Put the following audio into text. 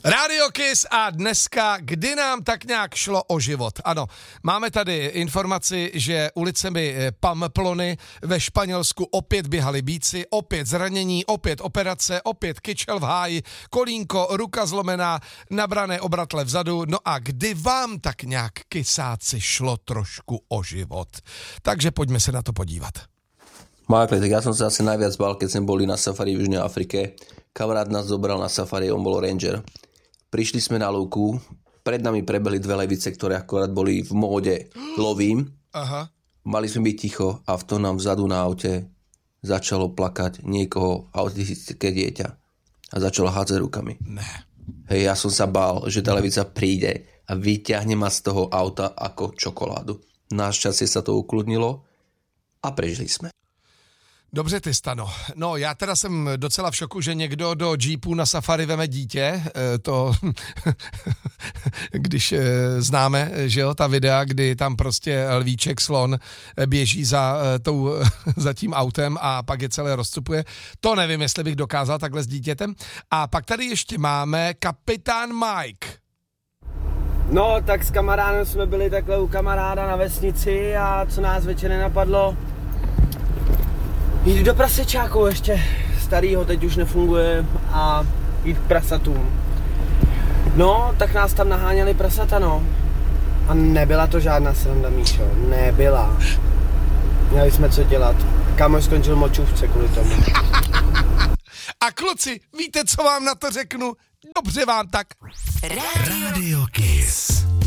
Radio Kiss a dneska, kdy nám tak nějak šlo o život. Ano, máme tady informaci, že ulicemi Pamplony ve Španělsku opět běhali býci, opět zranění, opět operace, opět kyčel v háji, kolínko, ruka zlomená, nabrané obratle vzadu. No a kdy vám tak nějak, kysáci, šlo trošku o život? Takže pojďme se na to podívat. Michael, tak ja som sa asi najviac bál, keď sme boli na safari v Južnej Afrike. Kamarát nás zobral na safari, on bol ranger. Prišli sme na lúku, pred nami prebehli dve levice, ktoré akorát boli v móde lovím. Aha. Mali sme byť ticho a v tom nám vzadu na aute začalo plakať niekoho autistické dieťa a začalo hádzať rukami. Ne. Hej, ja som sa bál, že tá levica príde a vyťahne ma z toho auta ako čokoládu. Našťastie sa to ukludnilo a prežili sme. Dobře ty, Stano. No, já teda jsem docela v šoku, že někdo do jeepu na safari veme dítě. To, když známe, že jo, ta videa, kdy tam prostě lvíček, slon běží za tím autem a pak je celé rozcupuje. To nevím, jestli bych dokázal takhle s dítětem. A pak tady ještě máme kapitán Mike. No, tak s kamarádem jsme byli takhle u kamaráda na vesnici a co nás večer nenapadlo? Jít do prasečáku ještě starýho, teď už nefunguje, a jít k prasatům. No, tak nás tam naháněli prasata, no. A nebyla to žádná sranda, Míšo, nebyla. Měli jsme co dělat. Kámoš skončil močůvce kvůli tomu. A kluci, víte, co vám na to řeknu? Dobře vám tak. Radio Kiss.